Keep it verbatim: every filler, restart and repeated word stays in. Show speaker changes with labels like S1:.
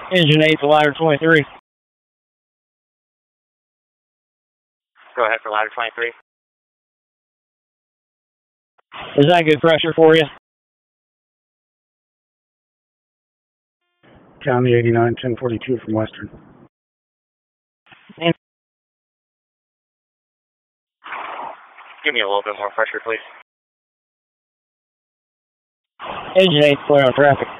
S1: Engine eight for ladder twenty-three.
S2: Go ahead for ladder twenty-three.
S1: Is that good pressure for you?
S3: County eighty-nine, ten forty-two from Western.
S1: And
S2: Give me a little bit more pressure, please.
S1: Engine eight clear on traffic.